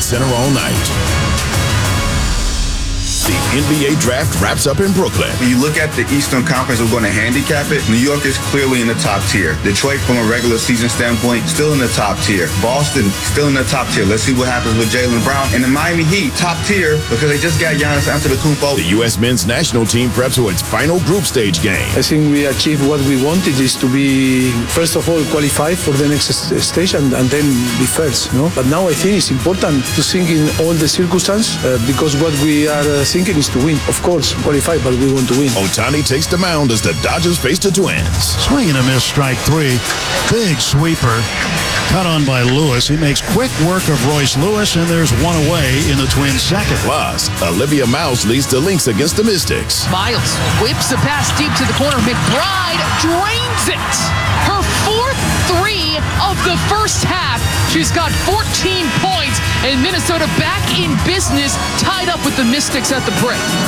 Center all night. The NBA draft wraps up in Brooklyn. When you look at the Eastern Conference, we're going to handicap it. New York is clearly in the top tier. Detroit, from a regular season standpoint, still in the top tier. Boston, still in the top tier. Let's see what happens with Jaylen Brown. And the Miami Heat, top tier, because they just got Giannis Antetokounmpo. The U.S. men's national team preps for its final group stage game. I think we achieved what we wanted, is to be, first of all, qualified for the next stage and then be first. No? But now I think it's important to think in all the circumstances because what we are thinking is to win. Of course, qualify, but we want to win. Ohtani takes the mound as the Dodgers face the Twins. Swing and a miss, strike three. Big sweeper. Cut on by Lewis. He makes quick work of Royce Lewis, and there's one away in the Twins' second. Plus, Olivia Mouse leads the Lynx against the Mystics. Miles whips a pass deep to the corner. McBride drains it. Her fourth three of the first half. She's got 14 points, and Minnesota back in business, tied up with the Mystics at the break.